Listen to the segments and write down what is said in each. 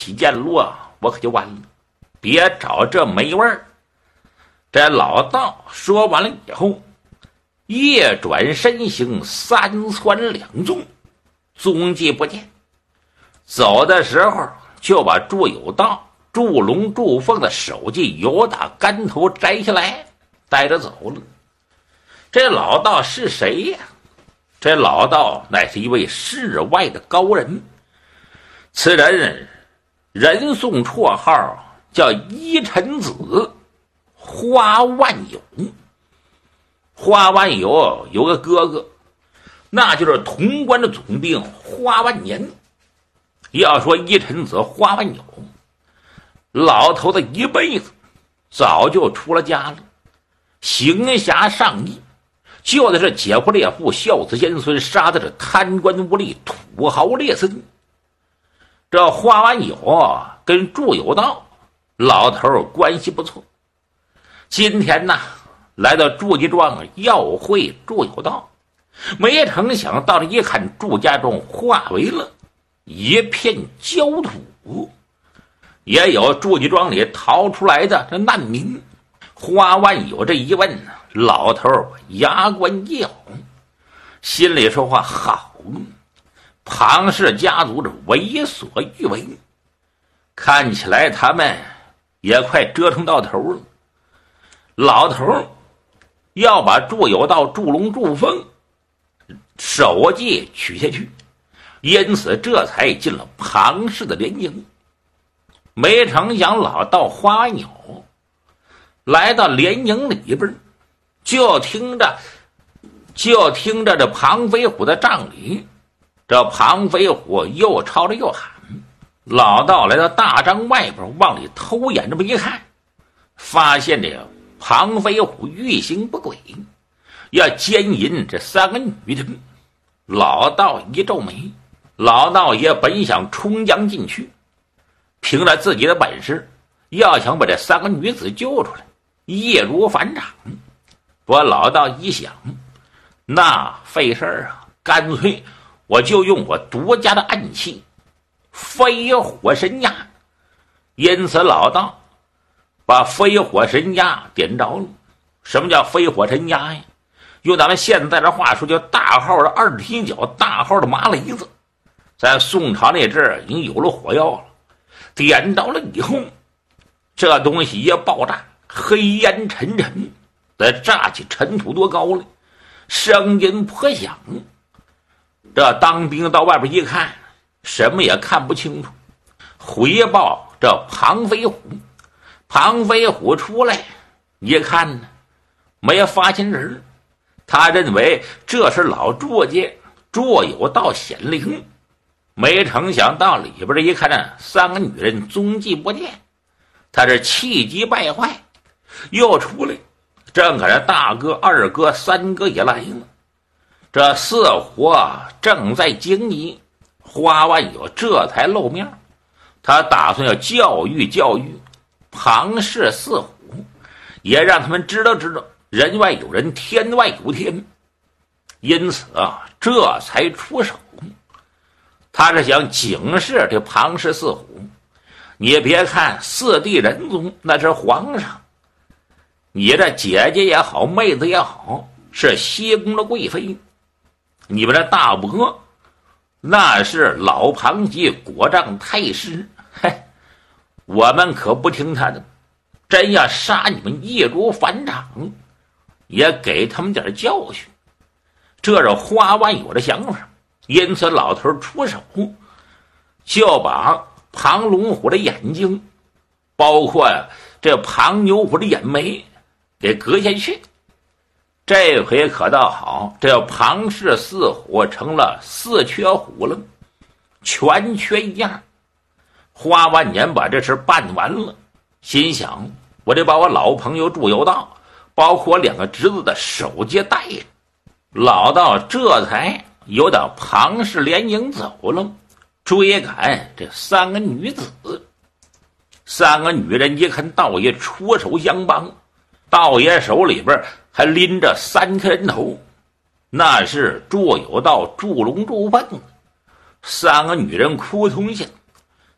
起见落，我可就完了，别找这没味儿。这老道说完了以后，夜转身形，三窜两纵，踪迹不见。走的时候就把祝有道、祝龙、祝凤的手机由打竿头摘下来，带着走了。这老道是谁呀？这老道乃是一位世外的高人，此人人送绰号叫依臣子花万有。花万有有个哥哥，那就是潼关的总兵花万年。要说依臣子花万有，老头子一辈子早就出了家了，行侠仗义，救的是劫富猎户、孝子贤孙，杀的是贪官污吏、土豪劣绅。这花万有跟祝有道老头关系不错，今天呢来到祝家庄要会祝有道，没成想到了一看，祝家庄化为了一片焦土，也有祝家庄里逃出来的这难民。花万有这一问，老头牙关一咬，心里说话：好，庞氏家族的为所欲为，看起来他们也快折腾到头了。老头要把祝有道、祝龙、祝凤首级取下去，因此这才进了庞氏的联营。没成想老道花万有来到联营里边，就听着这庞飞虎的帐里，这庞飞虎又吵着又喊。老道来到大帐外边，往里偷眼这么一看，发现这个庞飞虎欲行不轨，要奸淫这三个女人。老道一皱眉，老道爷本想冲将进去，凭着自己的本事，要想把这三个女子救出来，易如反掌。不过老道一想，那费事儿啊，干脆我就用我独家的暗器飞火神鸦。因此老道把飞火神鸦点着了。什么叫飞火神鸦呀？用咱们现在的话说，叫大号的二踢脚，大号的麻雷子。在宋朝那阵儿已经有了火药了，点着了以后，这东西一爆炸，黑烟沉沉，得炸起尘土多高来，声音颇响。这当兵到外边一看，什么也看不清楚，回报这庞飞虎。庞飞虎出来一看呢，没发现人，他认为这是老祝家祝有道显灵。没成想到里边一看，这三个女人踪迹不见，他是气急败坏，又出来，正赶上大哥、二哥、三哥也来了。这四伙正在惊疑，花万有这才露面，他打算要教育教育庞氏四虎，也让他们知道知道人外有人，天外有天。因此这才出手。他是想警示这庞氏四虎，你别看四弟仁宗那是皇上，你这姐姐也好，妹子也好，是西宫的贵妃，你们这大伯那是老庞级国丈太师，我们可不听他的，真要杀你们易如反掌，也给他们点教训。这是花万有的想法。因此老头出手，就把庞龙虎的眼睛，包括这庞牛虎的眼眉给割下去。这回可倒好，这庞氏四虎成了四缺虎了，全缺一样。花万年把这事办完了，心想我得把我老朋友祝有道，包括两个侄子的首级带着。老道这才由到庞氏联营走了，追赶这三个女子。三个女人一看道爷出手相帮，道爷手里边还拎着三颗人头，那是祝有道、祝龙、祝凤。三个女人扑通一下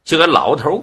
这个老头